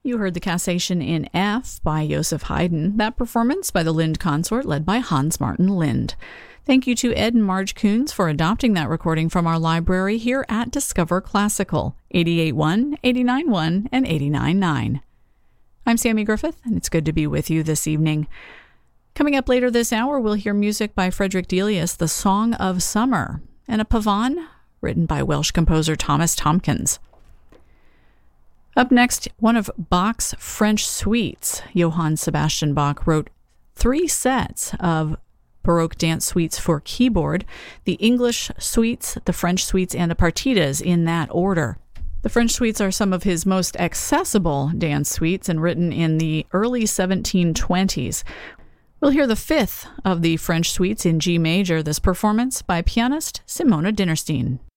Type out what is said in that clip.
You heard the Cassation in F by Joseph Haydn, that performance by the Lind Consort led by Hans Martin Lind. Thank you to Ed and Marge Coons for adopting that recording from our library here at Discover Classical, 88.1, 89.1, and 89.9. I'm Sammy Griffith, and it's good to be with you this evening. Coming up later this hour, we'll hear music by Frederick Delius, The Song of Summer, and a pavane written by Welsh composer Thomas Tomkins. Up next, one of Bach's French suites. Johann Sebastian Bach wrote 3 sets of Baroque dance suites for keyboard, the English suites, the French suites, and the partitas in that order. The French suites are some of his most accessible dance suites and written in the early 1720s. We'll hear the 5th of the French suites in G major, this performance by pianist Simona Dinnerstein.